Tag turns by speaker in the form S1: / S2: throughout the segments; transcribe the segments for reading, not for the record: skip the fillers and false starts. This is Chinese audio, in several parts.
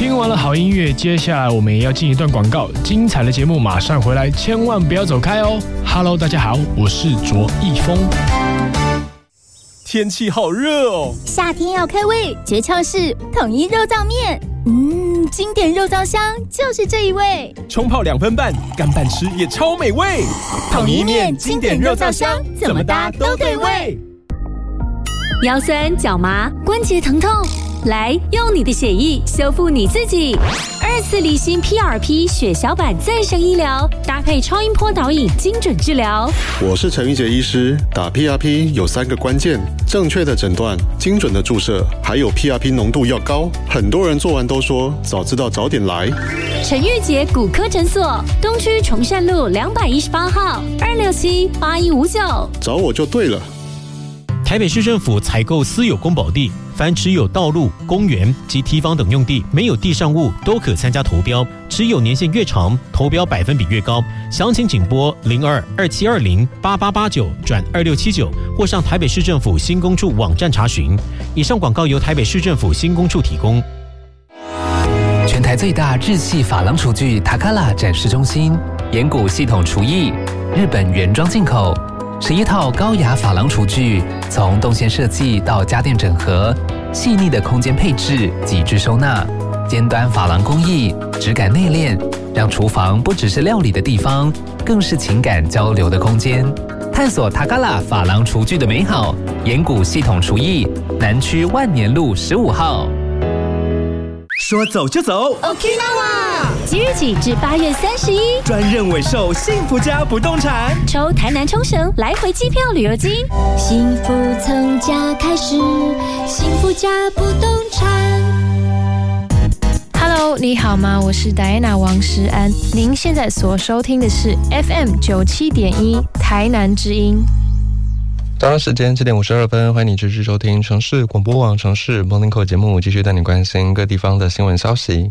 S1: 听完了好音乐，接下来我们也要进一段广告，精彩的节目马上回来，千万不要走开哦。Hello， 大家好，我是卓一峰。
S2: 天气好热哦，
S3: 夏天要开胃，诀窍是统一肉燥面。经典肉燥香就是这一味，
S2: 冲泡2分半，干拌吃也超美味。
S3: 统一面经典肉燥香，怎么搭都对味。
S4: 腰酸脚麻关节疼痛，来用你的血液修复你自己。2次离心 PRP 血小板再生医疗，搭配超音波导引精准治疗。
S5: 我是陈玉杰医师，打 PRP 有3个关键：正确的诊断、精准的注射，还有 PRP 浓度要高。很多人做完都说早知道早点来。
S4: 陈玉杰骨科诊所，东区崇善路218号，2678159，
S5: 找我就对了。
S6: 台北市政府采购私有公保地，凡持有道路、公园及堤防等用地没有地上物都可参加投标，持有年限越长，投标百分比越高。详情请拨02-2720-8889-2679或上台北市政府新工处网站查询。以上广告由台北市政府新工处提供。
S7: 全台最大日系珐琅厨具塔卡拉展示中心，岩谷系统厨艺，日本原装进口。11套高雅珐琅厨具，从动线设计到家电整合，细腻的空间配置，极致收纳，尖端珐琅工艺，质感内敛，让厨房不只是料理的地方，更是情感交流的空间。探索塔卡拉珐琅厨具的美好，岩谷系统厨艺，南区万年路15号。
S2: 说走就走
S3: ，Okinawa。
S4: 即日起至8月31，
S2: 专任委售幸福家不动产，
S4: 抽台南冲绳来回机票旅游金。
S3: 幸福从家开始，幸福家不动产。
S8: Hello， 你好吗？我是 Diana 王诗安，您现在所收听的是 FM 97.1台南之音。
S9: 早上时间7点52分，欢迎你继续收听城市广播网城市 Morning Call 节目，继续带你关心各地方的新闻消息。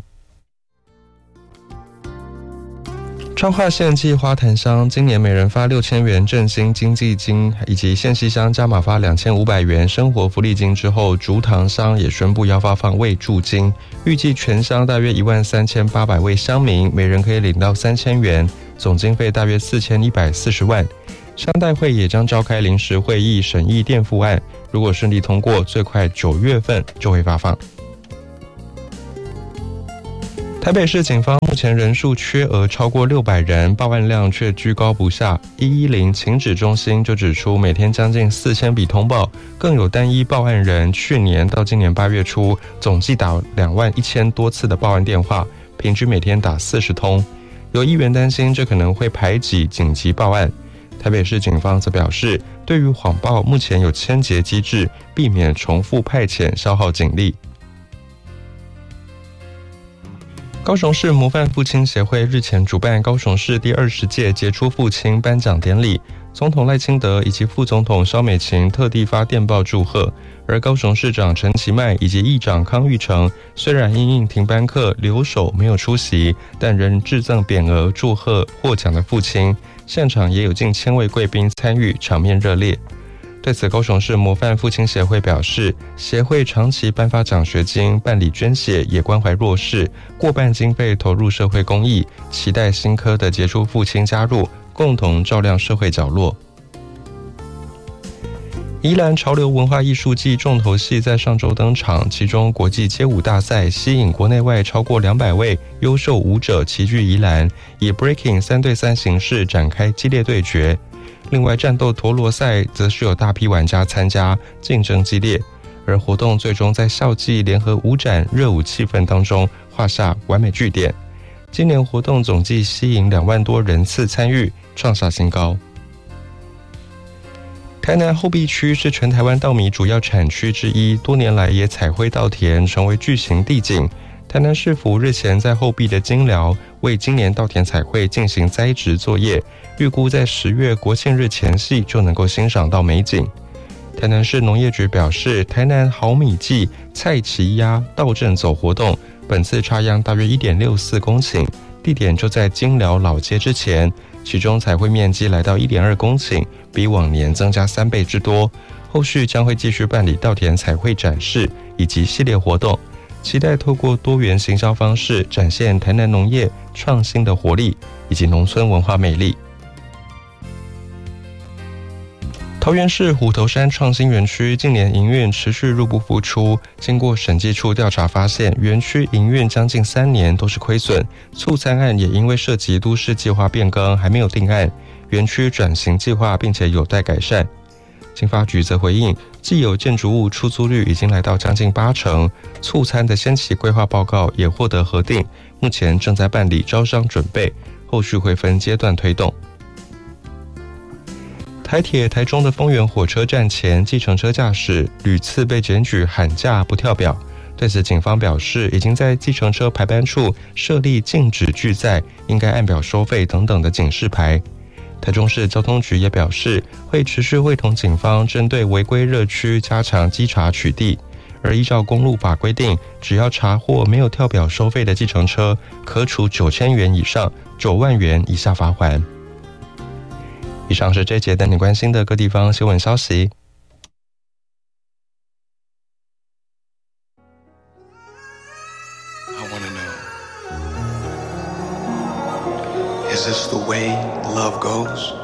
S9: 彰化县暨花坛乡今年每人发6000元振兴经济金，以及县西乡加码发2500元生活福利金之后，竹塘乡也宣布要发放慰助金，预计全乡大约13800位乡民每人可以领到3000元，总经费大约4140万。乡代会也将召开临时会议审议垫付案，如果顺利通过，最快9月份就会发放。台北市警方目前人数缺额超过600人，报案量却居高不下。110情指中心就指出，每天将近4000笔通报，更有单一报案人去年到今年8月初总计打21000多次的报案电话，平均每天打40通。有议员担心这可能会排挤紧急报案。台北市警方则表示，对于谎报目前有签结机制，避免重复派遣消耗警力。高雄市模范父亲协会日前主办高雄市第20届杰出父亲颁奖典礼，总统赖清德以及副总统萧美琴特地发电报祝贺，而高雄市长陈其迈以及议长康裕成虽然因应停班课留守没有出席，但仍致赠匾额祝贺获奖的父亲，现场也有近1000位贵宾参与，场面热烈。对此，高雄市模范父亲协会表示，协会长期颁发奖学金，办理捐血，也关怀弱势，过半经费投入社会公益，期待新科的杰出父亲加入，共同照亮社会角落。宜兰潮流文化艺术季重头戏在上周登场，其中国际街舞大赛吸引国内外超过200位优秀舞者齐聚宜兰，以 Breaking 3对3形式展开激烈对决。另外，战斗陀螺赛则是有大批玩家参加，竞争激烈。而活动最终在校际联合舞展热舞气氛当中画下完美句点。今年活动总计吸引2万多人次参与，创下新高。台南后壁区是全台湾稻米主要产区之一，多年来也彩绘稻田成为巨型地景。台南市府日前在后壁的金寮为今年稻田彩绘进行栽植作业，预估在10月国庆日前夕就能够欣赏到美景。台南市农业局表示，台南好米季菜畦鸭稻正走活动，本次插秧大约1.64公顷，地点就在金寮老街之前，其中彩绘面积来到1.2公顷，比往年增加3倍之多。后续将会继续办理稻田彩绘展示以及系列活动。 期待透过多元行销方式展现台南农业创新的活力以及农村文化魅力。桃园市虎头山创新园区近年营运持续入不敷出，经过审计处调查发现，园区营运将近3年都是亏损，促参案也因为涉及都市计划变更还没有定案，园区转型计划并且有待改善。经发局则回应，既有建筑物出租率已经来到将近80%，促参的先期规划报告也获得核定，目前正在办理招商准备，后续会分阶段推动。台铁台中的丰原火车站前，计程车驾驶屡次被检举喊价不跳表。对此，警方表示，已经在计程车排班处设立禁止拒载、应该按表收费等等的警示牌。台中市交通局也表示，会持续会同警方针对违规热区加强稽查取缔。而依照公路法规定，只要查获没有跳表收费的计程车，可处9000元以上9万元以下罚锾。以上是这一节带你关心的各地方新闻消息。
S10: I want to know, is this the way love goes?